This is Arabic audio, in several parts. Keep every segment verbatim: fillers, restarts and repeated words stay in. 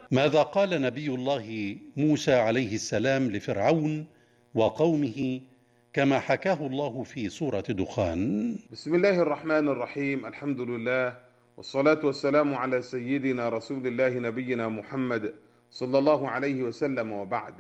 ماذا قال نبي الله موسى عليه السلام لفرعون وقومه كما حكاه الله في سورة دخان؟ بسم الله الرحمن الرحيم. الحمد لله والصلاة والسلام على سيدنا رسول الله نبينا محمد صلى الله عليه وسلم، وبعد.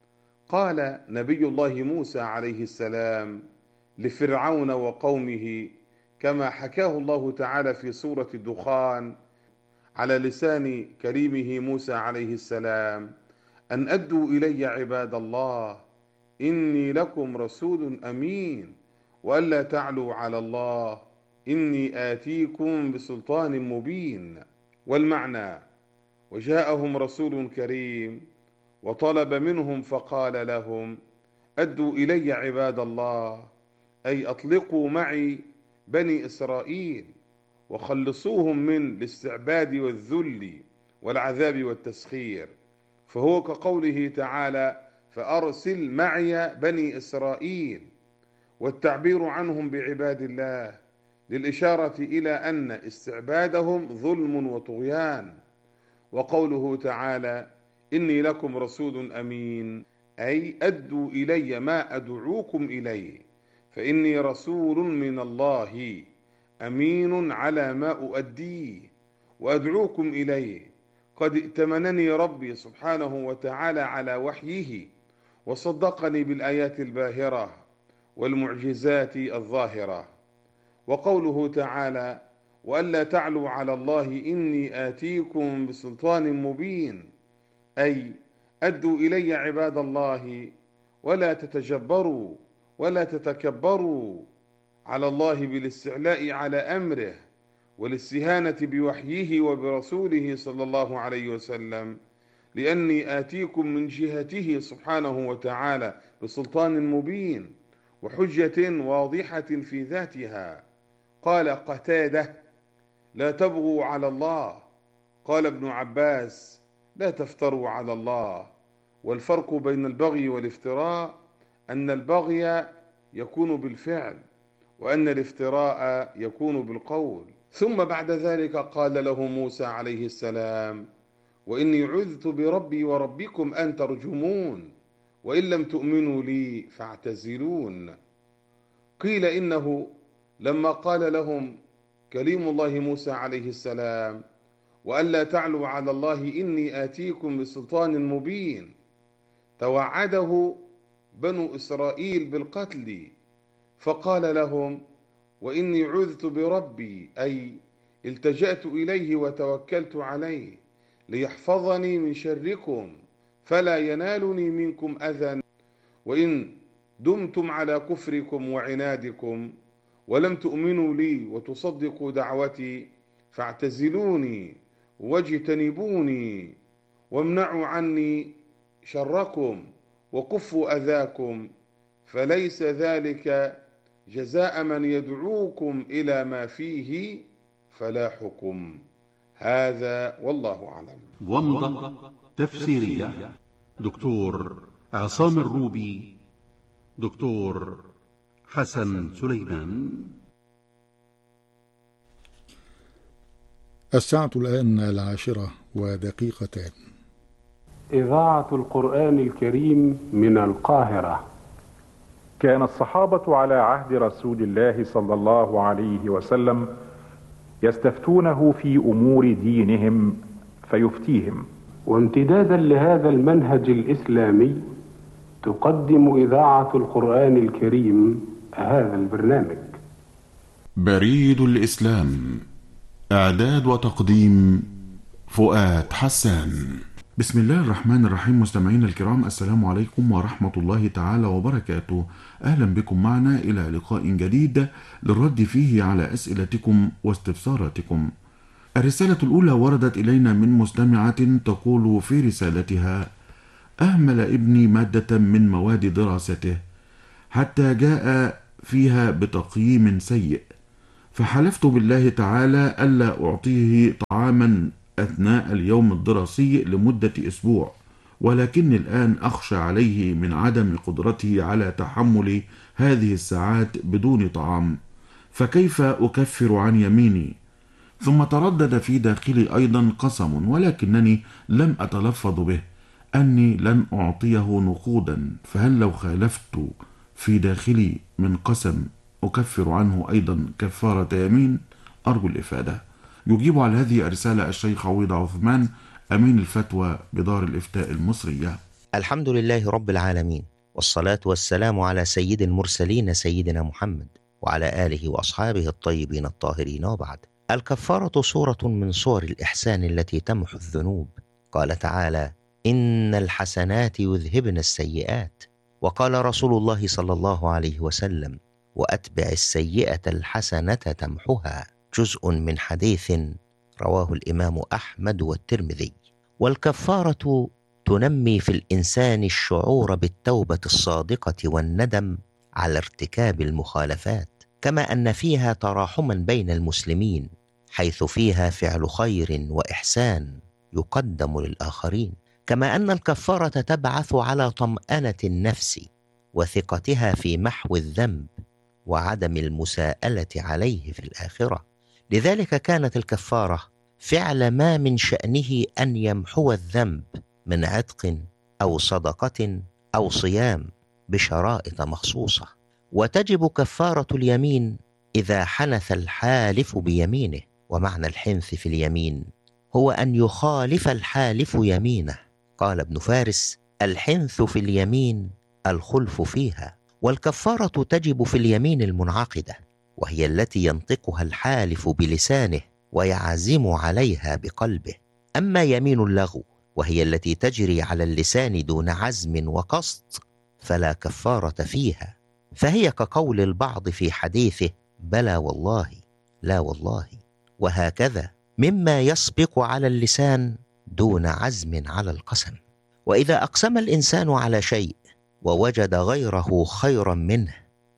قال نبي الله موسى عليه السلام لفرعون وقومه كما حكاه الله تعالى في سورة الدخان على لسان كريمه موسى عليه السلام: أن أدوا إلي عباد الله إني لكم رسول أمين وألا تعلوا على الله إني آتيكم بسلطان مبين. والمعنى: وجاءهم رسول كريم وطلب منهم فقال لهم: أدوا إلي عباد الله، أي أطلقوا معي بني إسرائيل وخلصوهم من الاستعباد والذل والعذاب والتسخير. فهو كقوله تعالى: فأرسل معي بني إسرائيل، والتعبير عنهم بعباد الله للإشارة إلى أن استعبادهم ظلم وطغيان. وقوله تعالى: إني لكم رسول أمين، أي أدوا إلي ما أدعوكم إليه، فإني رسول من الله أمين على ما أؤديه وأدعوكم إليه. قد ائتمنني ربي سبحانه وتعالى على وحيه وصدقني بالآيات الباهرة والمعجزات الظاهرة. وقوله تعالى: وألا تعلوا على الله إني آتيكم بسلطان مبين، أي أدوا إلي عباد الله ولا تتجبروا ولا تتكبروا على الله بالاستعلاء على أمره والاستهانة بوحيه وبرسوله صلى الله عليه وسلم، لأني آتيكم من جهته سبحانه وتعالى بسلطان مبين وحجة واضحة في ذاتها. قال قتادة: لا تبغوا على الله. قال ابن عباس: لا تفتروا على الله. والفرق بين البغي والافتراء أن البغي يكون بالفعل، وأن الافتراء يكون بالقول. ثم بعد ذلك قال له موسى عليه السلام: وإني عذت بربي وربكم أن ترجمون، وإن لم تؤمنوا لي فاعتزلون. قيل إنه لما قال لهم كليم الله موسى عليه السلام: وألا تعلوا على الله إني آتيكم بسلطان مبين، توعده بنو إسرائيل بالقتل، فقال لهم: وإني عذت بربي، أي التجأت إليه وتوكلت عليه ليحفظني من شركم فلا ينالني منكم أذى، وإن دمتم على كفركم وعنادكم ولم تؤمنوا لي وتصدقوا دعوتي فاعتزلوني واجتنبوني وامنعوا عني شركم وكفوا أذاكم، فليس ذلك جزاء من يدعوكم إلى ما فيه فلاحكم. هذا والله أعلم. ومضة تفسيرية دكتور عصام الروبي، دكتور حسن سليمان. الساعة الآن العاشرة ودقيقتان. إذاعة القرآن الكريم من القاهرة. كان الصحابة على عهد رسول الله صلى الله عليه وسلم يستفتونه في أمور دينهم فيفتيهم. وامتدادا لهذا المنهج الإسلامي تقدم إذاعة القرآن الكريم هذا البرنامج. بريد الإسلام، إعداد وتقديم فؤاد حسان. بسم الله الرحمن الرحيم. مستمعين الكرام، السلام عليكم ورحمة الله تعالى وبركاته. أهلا بكم معنا إلى لقاء جديد للرد فيه على أسئلتكم واستفساراتكم. الرسالة الأولى وردت إلينا من مستمعة تقول في رسالتها: أهمل ابني مادة من مواد دراسته حتى جاء فيها بتقييم سيء، فحلفت بالله تعالى ألا أعطيه طعاما أثناء اليوم الدراسي لمدة أسبوع، ولكني الآن أخشى عليه من عدم قدرته على تحمل هذه الساعات بدون طعام، فكيف أكفر عن يميني؟ ثم تردد في داخلي أيضا قسم ولكنني لم أتلفظ به أني لن أعطيه نقودا، فهل لو خالفت في داخلي من قسم أكفر عنه أيضا كفارة يمين؟ أرجو الإفادة. يجيب على هذه الرسالة الشيخ عويض عثمان أمين الفتوى بدار الإفتاء المصرية. الحمد لله رب العالمين، والصلاة والسلام على سيد المرسلين سيدنا محمد وعلى آله وأصحابه الطيبين الطاهرين، وبعد. الكفارة صورة من صور الإحسان التي تمحو الذنوب. قال تعالى: إن الحسنات يذهبن السيئات. وقال رسول الله صلى الله عليه وسلم: وأتبع السيئة الحسنة تمحها. جزء من حديث رواه الإمام أحمد والترمذي. والكفارة تنمي في الإنسان الشعور بالتوبة الصادقة والندم على ارتكاب المخالفات، كما أن فيها تراحما بين المسلمين، حيث فيها فعل خير وإحسان يقدم للآخرين. كما أن الكفارة تبعث على طمأنة النفس وثقتها في محو الذنب وعدم المساءلة عليه في الآخرة. لذلك كانت الكفارة فعل ما من شأنه أن يمحو الذنب من عتق أو صدقة أو صيام بشرائط مخصوصة. وتجب كفارة اليمين إذا حنث الحالف بيمينه. ومعنى الحنث في اليمين هو أن يخالف الحالف يمينه. قال ابن فارس: الحنث في اليمين الخلف فيها. والكفارة تجب في اليمين المنعقدة، وهي التي ينطقها الحالف بلسانه ويعزم عليها بقلبه. أما يمين اللغو وهي التي تجري على اللسان دون عزم وقصد فلا كفارة فيها، فهي كقول البعض في حديثه: بلى والله، لا والله. وهكذا مما يسبق على اللسان دون عزم على القسم. وإذا أقسم الإنسان على شيء ووجد غيره خيرا منه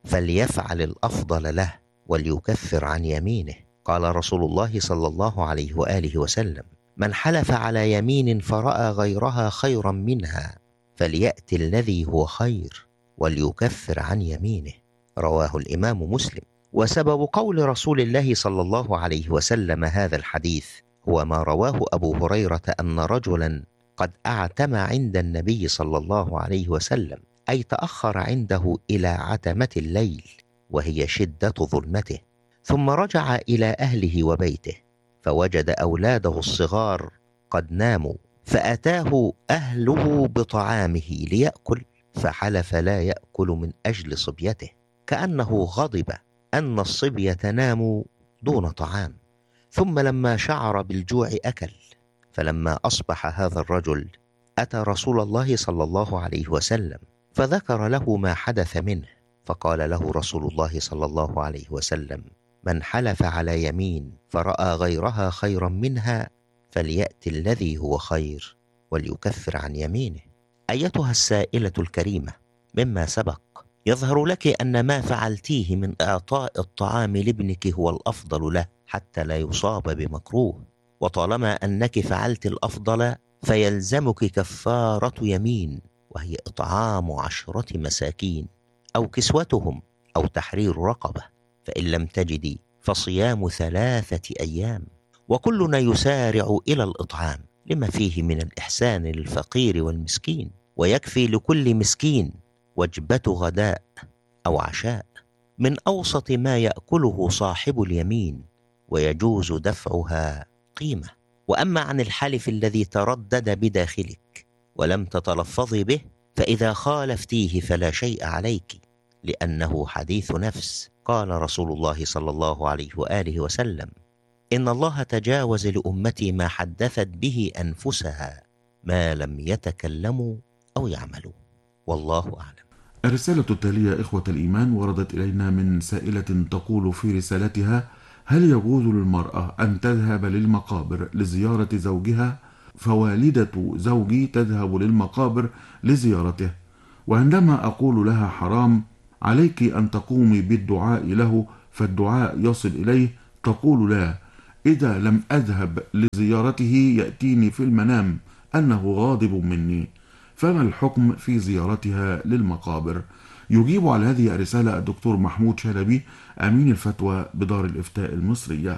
فليفعل الأفضل له وليكفر عن يمينه. قال رسول الله صلى الله عليه وآله وسلم: من حلف على يمين فرأى غيرها خيرا منها فليأتي الذي هو خير وليكفر عن يمينه. رواه الإمام مسلم. وسبب قول رسول الله صلى الله عليه وسلم هذا الحديث هو ما رواه أبو هريرة أن رجلا قد أعتم عند النبي صلى الله عليه وسلم، أي تأخر عنده إلى عتمة الليل وهي شدة ظلمته، ثم رجع إلى أهله وبيته فوجد أولاده الصغار قد ناموا، فأتاه أهله بطعامه ليأكل، فحلف لا يأكل من أجل صبيته، كأنه غضب أن الصبية ناموا دون طعام. ثم لما شعر بالجوع أكل. فلما أصبح هذا الرجل أتى رسول الله صلى الله عليه وسلم فذكر له ما حدث منه، فقال له رسول الله صلى الله عليه وسلم: من حلف على يمين فرأى غيرها خيرا منها فليأتي الذي هو خير وليكفر عن يمينه. أيتها السائلة الكريمة، مما سبق يظهر لك أن ما فعلتيه من إعطاء الطعام لابنك هو الأفضل له حتى لا يصاب بمكروه، وطالما أنك فعلت الأفضل فيلزمك كفارة يمين، وهي إطعام عشرة مساكين أو كسوتهم أو تحرير رقبة، فإن لم تجدي فصيام ثلاثة أيام. وكلنا يسارع إلى الإطعام لما فيه من الإحسان للفقير والمسكين، ويكفي لكل مسكين وجبة غداء أو عشاء من أوسط ما يأكله صاحب اليمين، ويجوز دفعها قيمة. وأما عن الحلف الذي تردد بداخلك ولم تتلفظي به فإذا خالفتيه فلا شيء عليك، لأنه حديث نفس. قال رسول الله صلى الله عليه وآله وسلم: إن الله تجاوز لأمتي ما حدثت به أنفسها ما لم يتكلموا أو يعملوا، والله أعلم. الرسالة التالية إخوة الإيمان وردت إلينا من سائلة تقول في رسالتها: هل يجوز للمرأة أن تذهب للمقابر لزيارة زوجها؟ فوالدة زوجي تذهب للمقابر لزيارته، وعندما أقول لها حرام عليك أن تقومي بالدعاء له فالدعاء يصل إليه، تقول لا، إذا لم أذهب لزيارته يأتيني في المنام أنه غاضب مني، فما الحكم في زيارتها للمقابر؟ يجيب على هذه الرسالة الدكتور محمود شلبي أمين الفتوى بدار الإفتاء المصرية.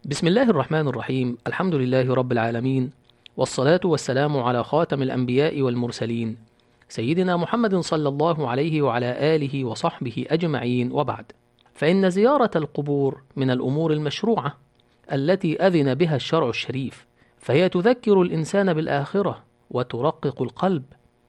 بسم الله الرحمن الرحيم. الحمد لله رب العالمين، والصلاة والسلام على خاتم الأنبياء والمرسلين سيدنا محمد صلى الله عليه وعلى آله وصحبه أجمعين، وبعد. فإن زيارة القبور من الأمور المشروعة التي أذن بها الشرع الشريف، فهي تذكر الإنسان بالآخرة وترقق القلب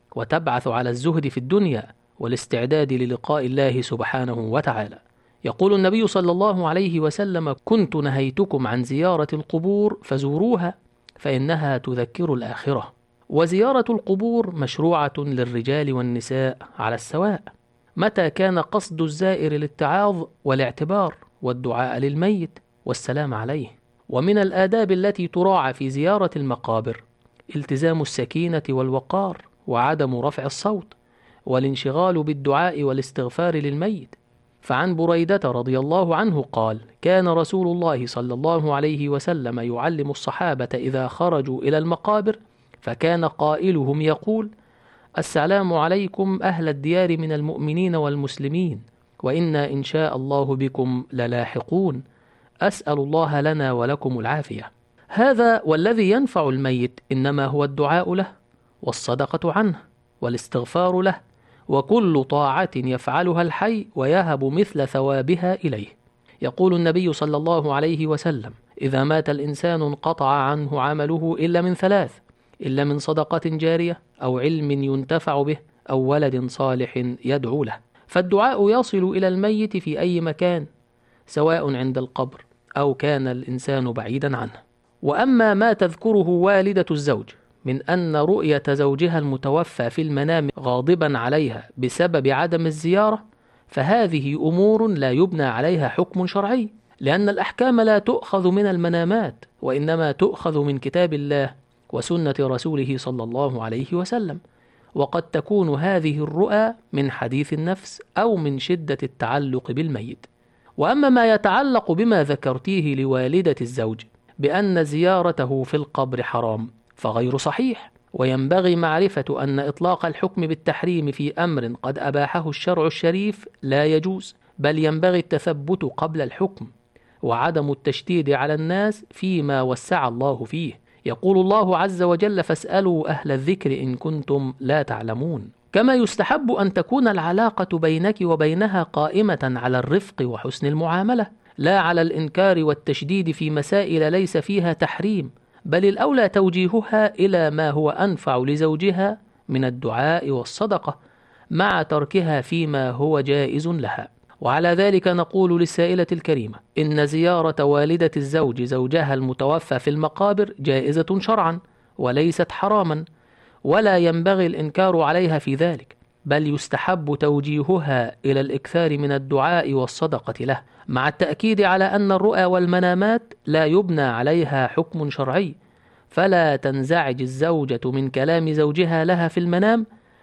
وتبعث على الزهد في الدنيا والاستعداد للقاء الله سبحانه وتعالى. يقول النبي صلى الله عليه وسلم: كنت نهيتكم عن زيارة القبور فزوروها فإنها تذكر الآخرة. وزيارة القبور مشروعة للرجال والنساء على السواء، متى كان قصد الزائر الاتعاظ والاعتبار والدعاء للميت والسلام عليه. ومن الآداب التي تراعى في زيارة المقابر التزام السكينة والوقار وعدم رفع الصوت والانشغال بالدعاء والاستغفار للميت. فعن بريدة رضي الله عنه قال: كان رسول الله صلى الله عليه وسلم يعلم الصحابة إذا خرجوا إلى المقابر، فكان قائلهم يقول: السلام عليكم أهل الديار من المؤمنين والمسلمين، وإنا إن شاء الله بكم للاحقون، أسأل الله لنا ولكم العافية. هذا والذي ينفع الميت إنما هو الدعاء له والصدقة عنه والاستغفار له، وكل طاعة يفعلها الحي ويهب مثل ثوابها إليه. يقول النبي صلى الله عليه وسلم: إذا مات الإنسان انقطع عنه عمله إلا من ثلاث، إلا من صدقة جارية أو علم ينتفع به أو ولد صالح يدعو له. فالدعاء يصل إلى الميت في أي مكان، سواء عند القبر أو كان الإنسان بعيدا عنه. وأما ما تذكره والدة الزوج من أن رؤية زوجها المتوفى في المنام غاضبا عليها بسبب عدم الزيارة، فهذه أمور لا يبنى عليها حكم شرعي، لأن الأحكام لا تؤخذ من المنامات، وإنما تؤخذ من كتاب الله وسنة رسوله صلى الله عليه وسلم. وقد تكون هذه الرؤى من حديث النفس أو من شدة التعلق بالميت. وأما ما يتعلق بما ذكرتيه لوالدة الزوج بأن زيارته في القبر حرام، فغير صحيح، وينبغي معرفة أن إطلاق الحكم بالتحريم في أمر قد أباحه الشرع الشريف لا يجوز، بل ينبغي التثبت قبل الحكم وعدم التشديد على الناس فيما وسع الله فيه. يقول الله عز وجل: فاسألوا أهل الذكر إن كنتم لا تعلمون. كما يستحب أن تكون العلاقة بينك وبينها قائمة على الرفق وحسن المعاملة، لا على الإنكار والتشديد في مسائل ليس فيها تحريم، بل الأولى توجيهها إلى ما هو أنفع لزوجها من الدعاء والصدقة، مع تركها فيما هو جائز لها. وعلى ذلك نقول للسائلة الكريمة: إن زيارة والدة الزوج زوجها المتوفى في المقابر جائزة شرعا وليست حراما، ولا ينبغي الإنكار عليها في ذلك، بل يستحب توجيهها إلى الإكثار من الدعاء والصدقة له، مع التأكيد على أن الرؤى والمنامات لا يبنى عليها حكم شرعي، فلا تنزعج الزوجة من كلام زوجها لها في المنام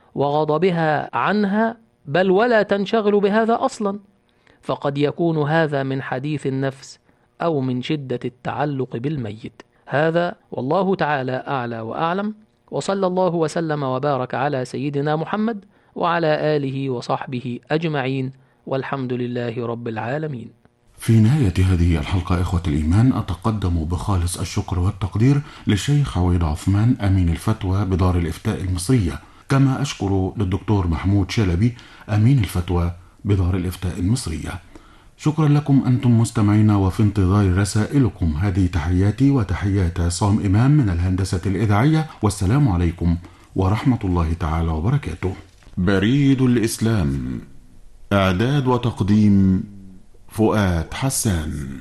وغضبها عنها، بل ولا تنشغل بهذا أصلا، فقد يكون هذا من حديث النفس أو من شدة التعلق بالميت. هذا والله تعالى أعلى وأعلم، وصلى الله وسلم وبارك على سيدنا محمد وعلى آله وصحبه أجمعين، والحمد لله رب العالمين. في نهاية هذه الحلقة إخوة الإيمان، أتقدم بخالص الشكر والتقدير للشيخ عويض عثمان أمين الفتوى بدار الإفتاء المصرية، كما أشكر للدكتور محمود شلبي أمين الفتوى بدار الإفتاء المصرية. شكرا لكم أنتم مستمعين، وفي انتظار رسائلكم. هذه تحياتي وتحيات عصام إمام من الهندسة الإذاعية، والسلام عليكم ورحمة الله تعالى وبركاته. بريد الإسلام، إعداد وتقديم فؤاد حسان.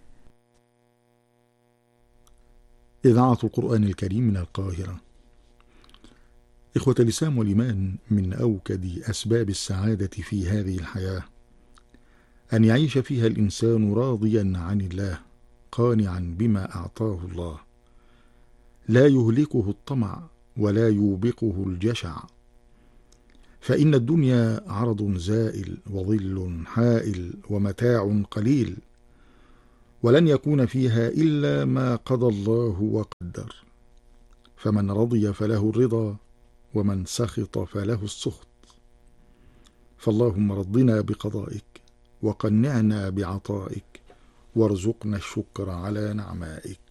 إذاعة القرآن الكريم من القاهرة. إخوة الإسلام والإيمان، من أوكد أسباب السعادة في هذه الحياة أن يعيش فيها الإنسان راضيا عن الله، قانعا بما أعطاه الله، لا يهلكه الطمع ولا يوبقه الجشع، فإن الدنيا عرض زائل وظل حائل ومتاع قليل، ولن يكون فيها إلا ما قضى الله وقدر، فمن رضي فله الرضا ومن سخط فله السخط. فاللهم رضنا بقضائك وقنعنا بعطائك وارزقنا الشكر على نعمائك.